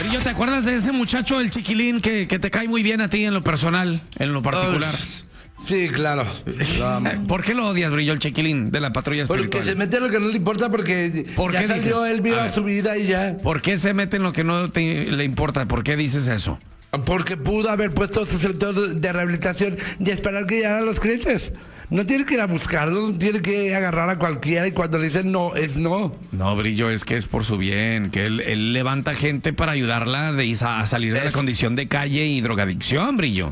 Brillo, ¿te acuerdas de ese muchacho, el chiquilín, que te cae muy bien a ti en lo personal, en lo particular? Sí, claro. ¿Por qué lo odias, Brillo, el chiquilín de la patrulla espiritual? Porque se mete en lo que no le importa, porque ¿Por ya qué salió, dices? él viva su vida y ya. ¿Por qué se mete en lo que no le importa? ¿Por qué dices eso? Porque pudo haber puesto su centro de rehabilitación y esperar que llegaran los clientes. No tiene que ir a buscarlo, no tiene que agarrar a cualquiera y cuando le dicen no, es no. No, Brillo, es que es por su bien, que él levanta gente para ayudarla a salir de la condición de calle y drogadicción, Brillo.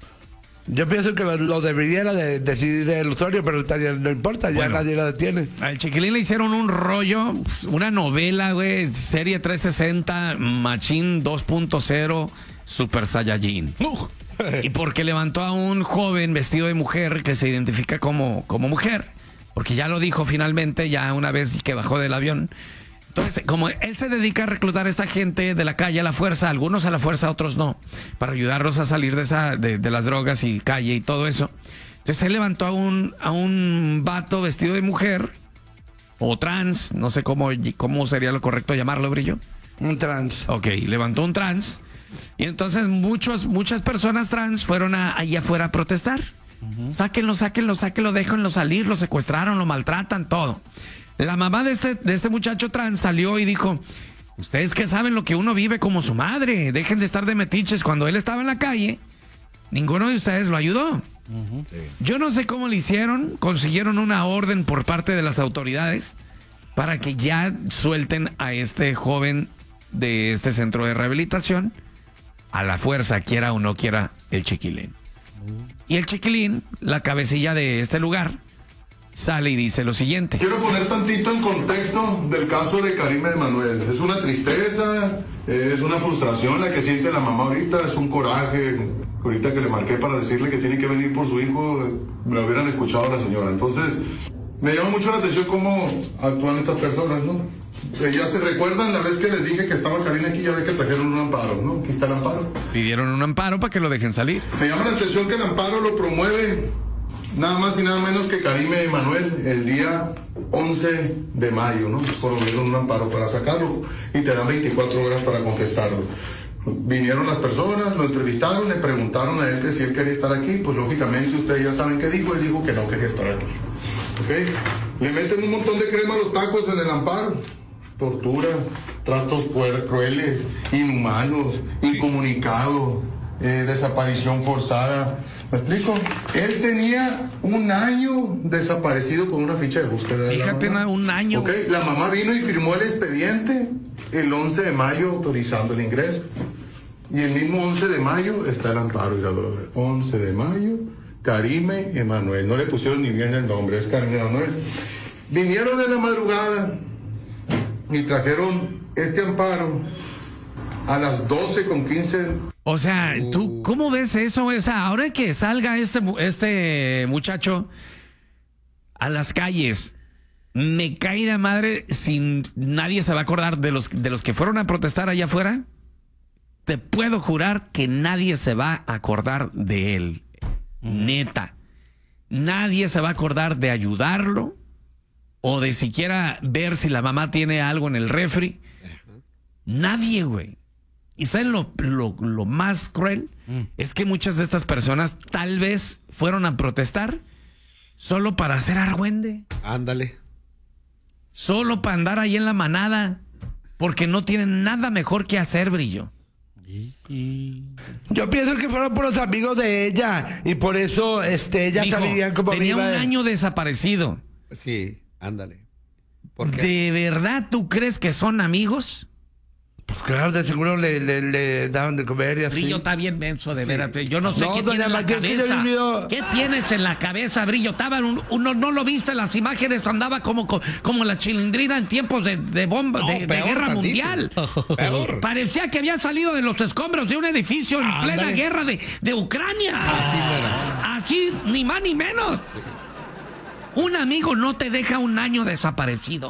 Yo pienso que lo debería decidir el usuario, pero no importa, ya Bueno, nadie lo detiene. Al chiquilín le hicieron un rollo, una novela, güey, serie 360, Machín 2.0, Super Saiyajin. Y porque levantó a un joven vestido de mujer que se identifica como mujer, porque ya lo dijo finalmente, ya una vez que bajó del avión. Entonces, como él se dedica a reclutar a esta gente de la calle a la fuerza, algunos a la fuerza, otros no, para ayudarlos a salir de las drogas y calle y todo eso. Entonces él levantó a un vato vestido de mujer, o trans, no sé cómo sería lo correcto llamarlo, Brillo. Un trans. Ok, levantó un trans. Y entonces muchas personas trans fueron allá afuera a protestar. Sáquenlo, déjenlo salir, lo secuestraron, lo maltratan, todo. La mamá de este muchacho trans salió y dijo: ustedes que saben lo que uno vive como su madre, dejen de estar de metiches. Cuando él estaba en la calle, ninguno de ustedes lo ayudó. Sí. Yo no sé cómo le hicieron, consiguieron una orden por parte de las autoridades para que ya suelten a este joven de este centro de rehabilitación a la fuerza, quiera o no quiera el chiquilín. Y el chiquilín, la cabecilla de este lugar, sale y dice lo siguiente. Quiero poner tantito en contexto del caso de Karime Emanuel. Es una tristeza, es una frustración la que siente la mamá ahorita, es un coraje. Ahorita que le marqué para decirle que tiene que venir por su hijo, me lo hubieran escuchado a la señora. Entonces, me llama mucho la atención cómo actúan estas personas, ¿no? Ya se recuerdan la vez que les dije que estaba Karina aquí, ya ve que trajeron un amparo, ¿no? Aquí está el amparo. Pidieron un amparo para que lo dejen salir. Me llama la atención que el amparo lo promueve nada más y nada menos que Karime Emanuel el día 11 de mayo, ¿no? Promovieron un amparo para sacarlo y te dan 24 horas para contestarlo. Vinieron las personas, lo entrevistaron, le preguntaron a él que si él quería estar aquí, pues lógicamente ustedes ya saben qué dijo, él dijo que no quería estar aquí. ¿Ok? Le meten un montón de crema a los tacos en el amparo. Tortura, tratos crueles, inhumanos, incomunicado, desaparición forzada. ¿Me explico? Él tenía un año desaparecido con una ficha de búsqueda. Fíjate, un año. Okay. La mamá vino y firmó el expediente el 11 de mayo autorizando el ingreso. Y el mismo 11 de mayo está el amparo. 11 de mayo, Karime Emanuel. No le pusieron ni bien el nombre, es Karime Emanuel. Vinieron en la madrugada y trajeron este amparo a las 12:15. O sea, ¿tú cómo ves eso? O sea, ahora que salga este muchacho a las calles, me cae de madre si nadie se va a acordar de los que fueron a protestar allá afuera. Te puedo jurar que nadie se va a acordar de él. Neta. Nadie se va a acordar de ayudarlo o de siquiera ver si la mamá tiene algo en el refri. Nadie, güey. ¿Y saben lo más cruel? Es que muchas de estas personas tal vez fueron a protestar solo para hacer argüende. Ándale. Solo para andar ahí en la manada. Porque no tienen nada mejor que hacer, Brillo. Yo pienso que fueron por los amigos de ella y por eso ella Mijo, sabía cómo tenía iba. Un año desaparecido. Sí, ándale. ¿Por qué? ¿De verdad tú crees que son amigos? Pues claro, de seguro le daban de comer y así. Brillo está bien menso, de veras. Yo no sé qué tiene en la cabeza. ¿Qué tienes en la cabeza, Brillo? Estaba no lo viste en las imágenes, andaba como la chilindrina en tiempos de bomba, de guerra mundial. Peor. Parecía que había salido de los escombros de un edificio en plena guerra de Ucrania. Así, ni más ni menos. Un amigo no te deja un año desaparecido.